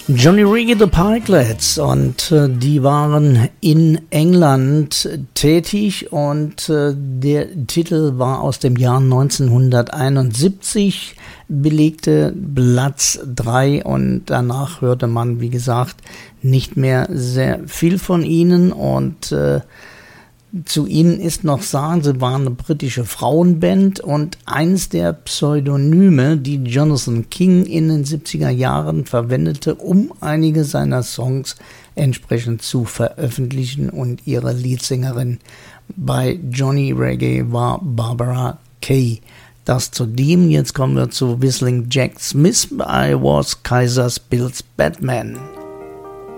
Johnny Reggae the Pikelets, und die waren in England tätig, und der Titel war aus dem Jahr 1971, belegte Platz 3, und danach hörte man, wie gesagt, nicht mehr sehr viel von ihnen. Und zu ihnen ist noch sagen, sie waren eine britische Frauenband, und eins der Pseudonyme, die Jonathan King in den 70er Jahren verwendete, um einige seiner Songs entsprechend zu veröffentlichen, und ihre Leadsängerin bei Johnny Reggae war Barbara Kay. Das zu dem. Jetzt kommen wir zu Whistling Jack Smith. I Was Kaiser's Bill's Batman.